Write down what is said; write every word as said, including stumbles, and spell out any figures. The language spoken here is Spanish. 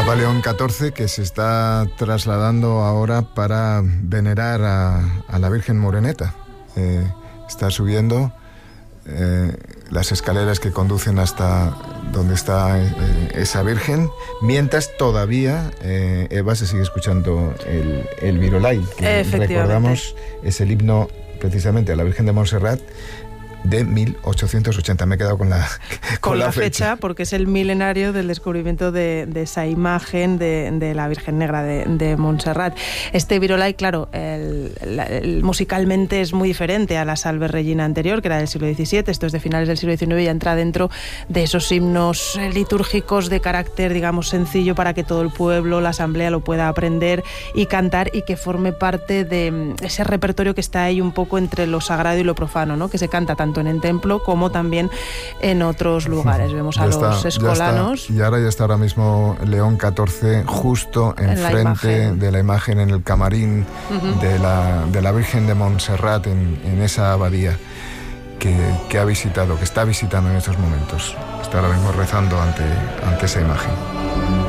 Papa León catorce, que se está trasladando ahora para venerar a, a la Virgen Moreneta. Eh, está subiendo eh, las escaleras que conducen hasta donde está eh, esa Virgen, mientras todavía eh, Eva se sigue escuchando el, el Virolai, que recordamos es el himno precisamente a la Virgen de Montserrat de mil ochocientos ochenta. Me he quedado con la con, con la, la fecha. fecha porque es el milenario del descubrimiento de, de esa imagen de, de la Virgen Negra de, de Montserrat. Este Virolai, claro, el, el, el, musicalmente es muy diferente a la Salve Regina anterior, que era del siglo diecisiete. Esto es de finales del siglo diecinueve y ya entra dentro de esos himnos litúrgicos de carácter, digamos, sencillo para que todo el pueblo, la asamblea lo pueda aprender y cantar, y que forme parte de ese repertorio que está ahí un poco entre lo sagrado y lo profano, ¿no? Que se canta tanto en el templo como también en otros lugares. Vemos a está, los escolanos. Y ahora ya está ahora mismo León catorce justo enfrente en de la imagen, en el camarín uh-huh. de, la, de la Virgen de Montserrat, en, en esa abadía que, que ha visitado, que está visitando en estos momentos. Está ahora mismo rezando ante, ante esa imagen.